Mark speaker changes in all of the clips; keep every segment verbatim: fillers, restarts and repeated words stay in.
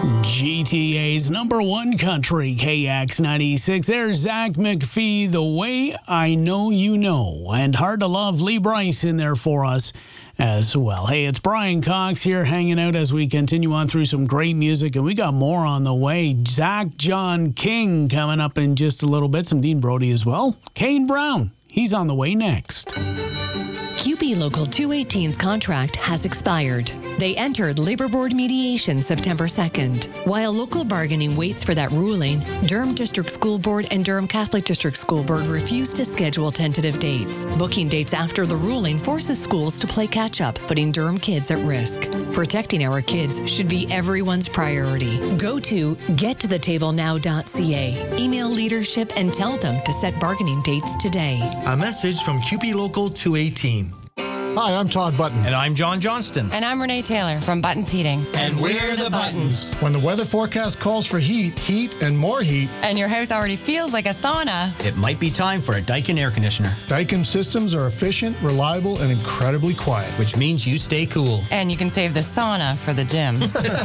Speaker 1: G T A's number one country, K X ninety-six. There's Zach McPhee, The Way I Know You Know. And Hard to Love, Lee Brice in there for us as well. Hey, it's Brian Cox here hanging out as we continue on through some great music. And we got more on the way. Zach John King coming up in just a little bit. Some Dean Brody as well. Kane Brown, he's on the way next.
Speaker 2: Q P Local two eighteen's contract has expired. They entered Labor Board mediation September second. While local bargaining waits for that ruling, Durham District School Board and Durham Catholic District School Board refused to schedule tentative dates. Booking dates after the ruling forces schools to play catch-up, putting Durham kids at risk. Protecting our kids should be everyone's priority. Go to get to the table now dot c a. Email leadership and tell them to set bargaining dates today.
Speaker 3: A message from Q P Local two eighteen.
Speaker 4: Hi, I'm Todd Button.
Speaker 5: And I'm John Johnston.
Speaker 6: And I'm Renee Taylor from Buttons Heating.
Speaker 3: And we're the Buttons.
Speaker 4: When the weather forecast calls for heat, heat, and more heat,
Speaker 6: and your house already feels like a sauna,
Speaker 5: it might be time for a Daikin air conditioner.
Speaker 4: Daikin systems are efficient, reliable, and incredibly quiet.
Speaker 5: Which means you stay cool.
Speaker 6: And you can save the sauna for the gym.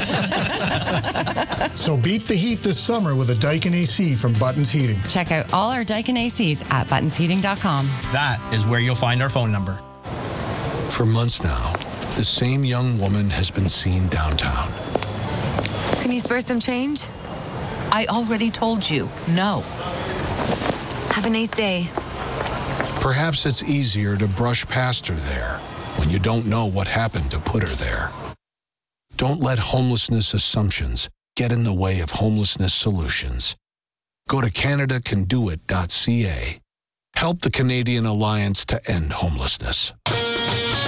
Speaker 4: So beat the heat this summer with a Daikin A C from Buttons Heating.
Speaker 6: Check out all our Daikin A Cs at buttons heating dot com.
Speaker 5: That is where you'll find our phone number.
Speaker 7: For months now, the same young woman has been seen downtown.
Speaker 8: Can you spare some change?
Speaker 9: I already told you, no.
Speaker 8: Have a nice day.
Speaker 7: Perhaps it's easier to brush past her there when you don't know what happened to put her there. Don't let homelessness assumptions get in the way of homelessness solutions. Go to canada can do it dot c a. Help the Canadian Alliance to End Homelessness.